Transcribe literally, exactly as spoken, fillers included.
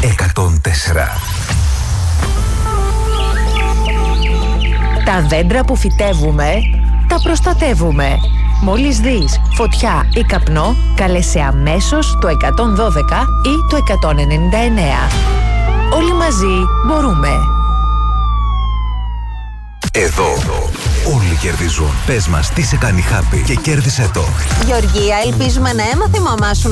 εκατόν τέσσερα. Τα δέντρα που φυτεύουμε, τα προστατεύουμε. Μόλις δεις φωτιά ή καπνό, καλέσαι αμέσως το εκατόν δώδεκα ή το εκατόν ενενήντα εννέα. Όλοι μαζί μπορούμε. Εδώ όλοι κερδίζουν. Πες μας τι σε κάνει happy και κέρδισε το. Γεωργία, ελπίζουμε να έμαθε η μαμά σου